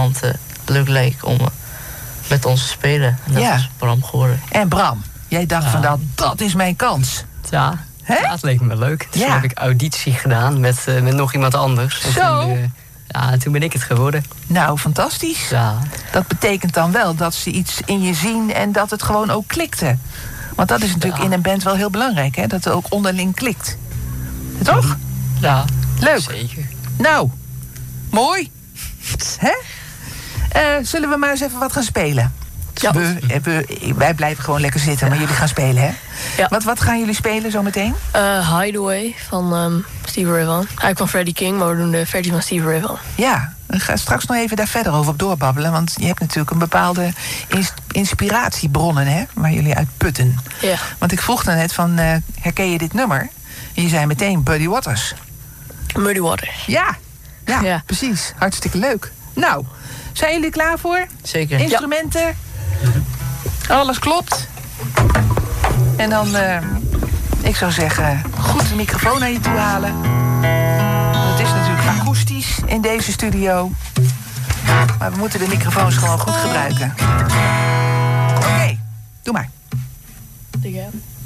iemand leuk leek om met ons te spelen. En dat is Bram geworden. En Bram, jij dacht van dat is mijn kans. Ja, het leek me leuk. Dus toen heb ik auditie gedaan met nog iemand anders. En toen ben ik het geworden. Nou, fantastisch. Ja. Dat betekent dan wel dat ze iets in je zien en dat het gewoon ook klikte. Want dat is natuurlijk in een band wel heel belangrijk, hè? Dat het ook onderling klikt. Toch? Ja. Leuk. Zeker. Nou, mooi. Hè? Zullen we maar eens even wat gaan spelen? Ja. Wij blijven gewoon lekker zitten, maar jullie gaan spelen, hè? Ja. Wat gaan jullie spelen zometeen? Hideaway van Stevie Ray Vaughan. Eigenlijk van Freddie King, maar we doen de versie van Stevie Ray Vaughan. Ja, ik ga straks nog even daar verder over op doorbabbelen. Want je hebt natuurlijk een bepaalde inspiratiebronnen, hè? Waar jullie uit putten. Ja. Want ik vroeg net van, herken je dit nummer? En je zei meteen Muddy Waters. Muddy Waters. Ja, precies. Hartstikke leuk. Nou, zijn jullie klaar voor? Zeker. Instrumenten? Ja. Alles klopt? En dan, ik zou zeggen, goed de microfoon naar je toe halen. Het is natuurlijk akoestisch in deze studio. Maar we moeten de microfoons gewoon goed gebruiken. Oké, doe maar. Ik heb.